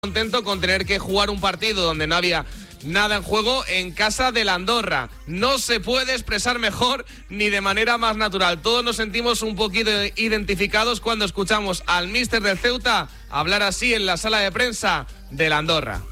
Contento con tener que jugar un partido donde no había nada en juego en casa del Andorra. No se puede expresar mejor ni de manera más natural. Todos nos sentimos un poquito identificados cuando escuchamos al míster del Ceuta hablar así en la sala de prensa del Andorra.